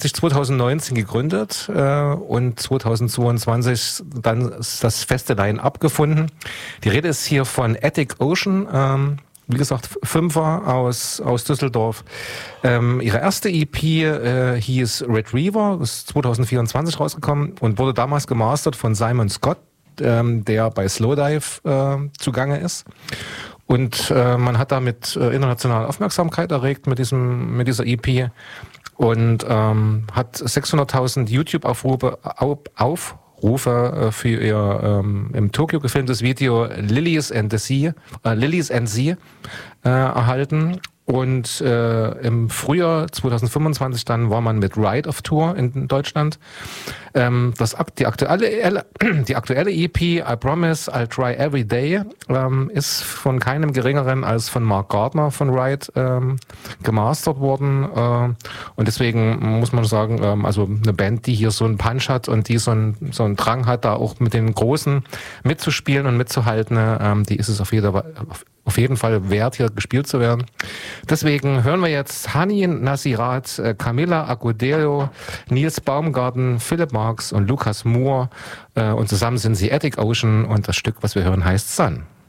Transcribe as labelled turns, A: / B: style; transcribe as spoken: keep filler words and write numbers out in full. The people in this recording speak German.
A: sich zweitausendneunzehn gegründet äh, und zweitausendzweiundzwanzig dann ist das feste Line-Up gefunden. Die Rede ist hier von Attic Ocean, ähm, wie gesagt, Fünfer aus, aus Düsseldorf. Ähm, ihre erste E P äh, hieß Retriever, ist zweitausendvierundzwanzig rausgekommen und wurde damals gemastert von Simon Scott, ähm, der bei Slowdive äh, zugange ist. Und äh, man hat damit äh, internationale Aufmerksamkeit erregt mit diesem mit dieser E P und ähm, hat sechshunderttausend YouTube-Aufrufe auf, Aufrufe äh, für ihr ähm, im Tokio gefilmtes Video Lilies and the Sea, äh, Lilies and Sea äh, erhalten. Und äh, im Frühjahr zweitausendfünfundzwanzig dann war man mit Ride of Tour in Deutschland. Ähm, das, die, aktuelle, die aktuelle E P, I Promise, I'll Try Every Day, ähm, ist von keinem geringeren als von Mark Gardner von Ride ähm, gemastert worden. Äh, und deswegen muss man sagen, ähm, also eine Band, die hier so einen Punch hat und die so einen, so einen Drang hat, da auch mit den Großen mitzuspielen und mitzuhalten, ähm, die ist es auf jeder auf auf jeden Fall wert, hier gespielt zu werden. Deswegen hören wir jetzt Hani Nasirat, Camilla Agudelo, Nils Baumgarten, Philipp Marx und Lukas Moore. Und zusammen sind sie Attic Ocean und das Stück, was wir hören, heißt Sun.